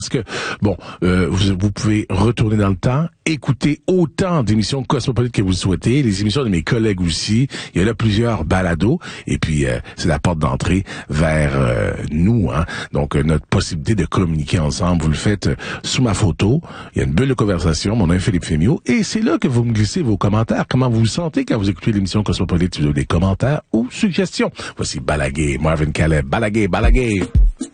Parce que, bon, vous pouvez retourner dans le temps, écouter autant d'émissions cosmopolites que vous le souhaitez, les émissions de mes collègues aussi. Il y a là plusieurs balados, et puis c'est la porte d'entrée vers nous. Hein. Donc, notre possibilité de communiquer ensemble, vous le faites sous ma photo. Il y a une bulle de conversation, mon nom est Philippe Fémiot, et c'est là que vous me glissez vos commentaires. Comment vous vous sentez quand vous écoutez l'émission Cosmopolite? Si vous avez des commentaires ou suggestions. Voici Balaguer, Marvin Caleb, Balaguer.